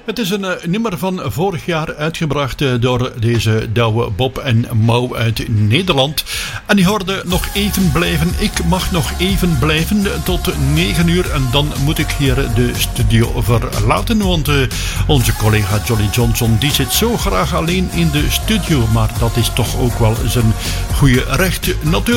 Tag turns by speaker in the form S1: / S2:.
S1: Het is een nummer van vorig jaar uitgebracht door deze Douwe Bob en Mau uit Nederland. En die hoorde nog even blijven. Ik mag nog even blijven tot 9 uur. En dan moet ik hier de studio verlaten. Want onze collega Jolly Johnson die zit zo graag alleen in de studio. Maar dat is toch ook wel zijn goede recht natuurlijk.